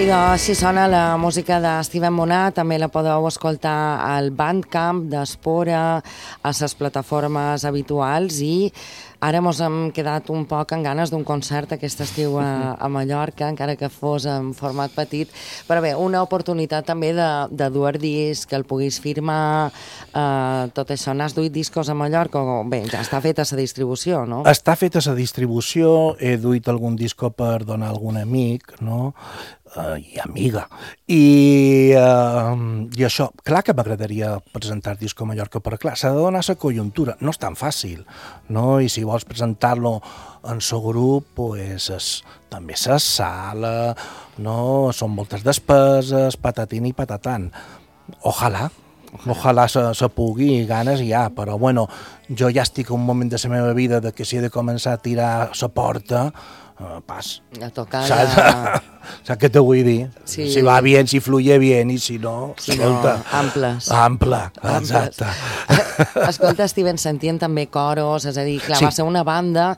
I així sona la música de Steven Monat, també la podeu escoltar al Bandcamp d'Espora, a les plataformes habituals, i ara mos hem quedat un poc amb ganes d'un concert aquest estiu a Mallorca, encara que fos en format petit, però bé, una oportunitat també de dur disc, que el puguis firmar, tot això. N'has duit discos a Mallorca? Bé, ja està feta la distribució, no? Està feta la distribució, he duit algun disco per donar a algun amic, no?, i amiga. I això, clar que m'agradaria presentar disco a Mallorca, però clar, s'ha de donar la conjuntura. No és tan fàcil, no? I si vols presentar-lo en el grup, pues també la sala, no? Són moltes despeses, patatín i patatan. Ojalà se pugui, ganes hi ha, però bueno, jo ja estic en un moment de la meva vida de que si he de començar a tirar la porta, pas. A tocar Saps què te vull dir? Sí. Si va bien, si fluye bien, i si no, escolta... Ample, exacte. Escolta, Steven, sentien també coros, és a dir, clar, va ser una banda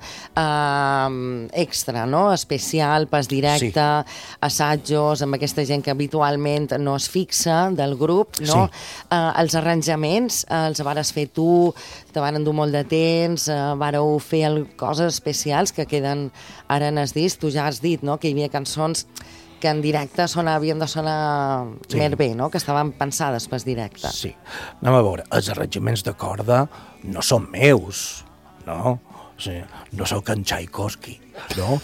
extra, no?, especial, pas directe, assajos, amb aquesta gent que habitualment no es fixa del grup, no? Els arranjaments els vares fer tu, te van dur molt de temps, vareu fer coses especials que queden ara en el disc. Tu ja has dit, no?, que hi havia cançons que en directe havien de sonar més bé, no?, que estaven pensades per directe. Sí. Anem a veure, els arranjaments de corda no són meus, no? O sigui, no sóc en Tchaikovsky, no?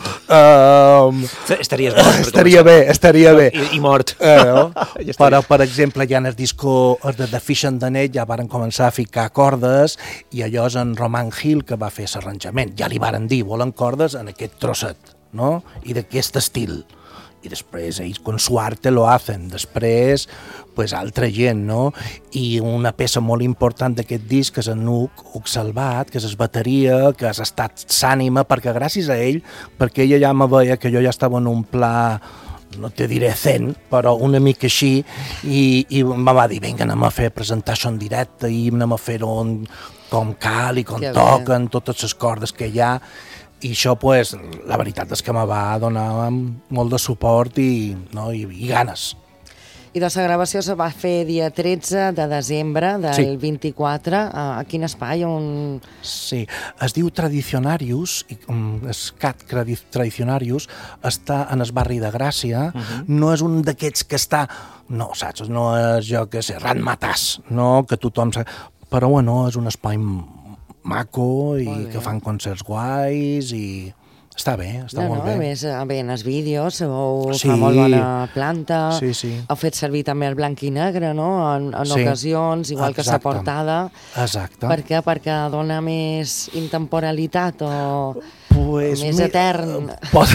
Estaries mort. Estaria bé. I mort. Però, per exemple, ja en el disco de The Fish and the Net ja varen començar a ficar cordes, i allò és en Roman Hill que va fer l'arranjament. Ja li varen dir, volen cordes en aquest trosset, no? I d'aquest estil. I després ells con su arte lo hacen. Després, pues, altra gent, no? I una peça molt important d'aquest disc és en Hug Salvat, que és la bateria, que has estat s'ànima, perquè gràcies a ell, perquè ella ja me veia que jo ja estava en un pla, no te diré zen, però una mica així, i em va dir, vinga, anem a presentar això en directe, i anem a fer-ho com cal i com toquen, totes les cordes que hi ha. I això, pues, la veritat és que me va donar molt de suport i ganes. I la gravació se va fer dia 13 de desembre del 24. A quin espai? Sí, es diu Tradicionarius, Scat Tradicionarius, està en el barri de Gràcia, no és un d'aquests que està... No, saps? No és, jo què sé, Ratmatàs, no? Que tothom... Però, bueno, és un espai maco i que fan concerts guais i està bé, està molt bé. A més, en els vídeos fa molt bona planta, heu fet servir també el blanc i negre, no?, en ocasions, igual que la portada. Exacte. Per què? Perquè dona més intemporalitat o més etern?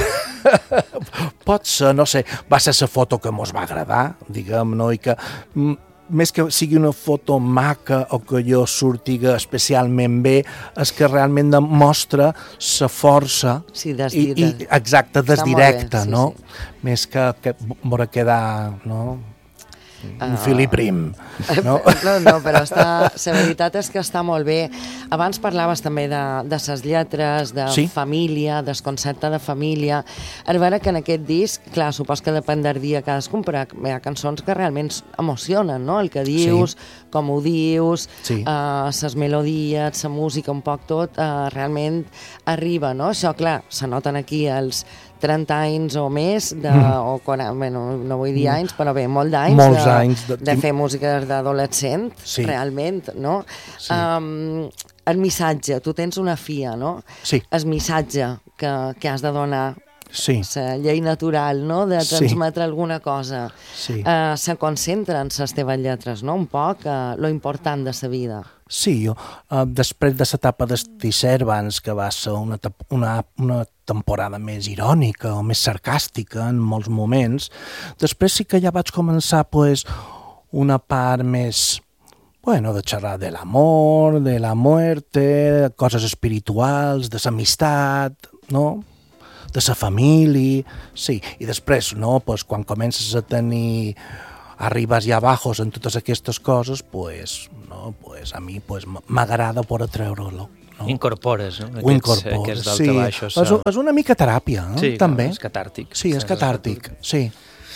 Pot ser, no sé, va ser la foto que mos va agradar, diguem, no?, i que... més que sigui una foto maca o que jo surtiga especialment bé, és que realment demostra la força exacte, desdirecta, no? Més que vora quedar, no?, un filiprim, no? No, però la veritat és que està molt bé. Abans parlaves també de les lletres, de família, del concepte de família. A veure que en aquest disc, clar, supos que depèn del dia cadascun, però hi ha cançons que realment emocionen, no? El que dius, com ho dius, les melodies, la música, un poc tot, realment arriba, no? Això, clar, se noten aquí els 30 anys o més, o 40, no vull dir anys, però bé, molts anys de fer música d'adolescent, realment, no? El missatge, tu tens una filla, no? Sí. El missatge que has de donar, la llei natural, no?, de transmetre alguna cosa, se concentra en les teves lletres, no?, un poc lo important de la vida. Sí, jo, després de l'etapa d'Estisservans, que va ser una temporada més irònica o més sarcàstica en molts moments, després sí que ja vaig començar una part més, de xerrar de l'amor, de la muerte, coses espirituals, de l'amistat, no?, de la família, sí, i després, no?, quan comences a tenir arribes i abajos en totes aquestes coses, a mi m'agrada poder treure-lo. Incorpores, no? Ho incorpores, sí. És una mica teràpia, també. És catàrtic. Sí, és catàrtic, sí.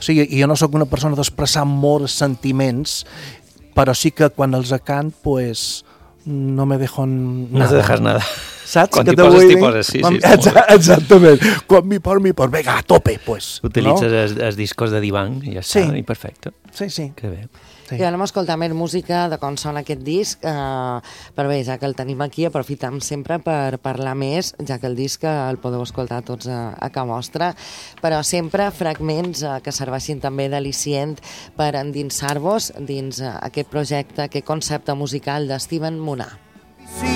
O sigui, jo no sóc una persona d'expressar molts sentiments, però sí que quan els cant, pues, no me dejo nada. No te dejas nada. Saps? Quan t'hi poses, sí. Exactament. Quan m'hi poso, vinga, a tope, pues. Utilitzes els discos de divan i ja està, i perfecte. Sí. Que bé. Sí. I anem a escoltar més música de com sona aquest disc, però bé, ja que el tenim aquí, aprofitem sempre per parlar més, ja que el disc el podeu escoltar tots a casa vostra, però sempre fragments que serveixin també d'al·licient per endinsar-vos dins aquest projecte, aquest concepte musical de Steven Munar.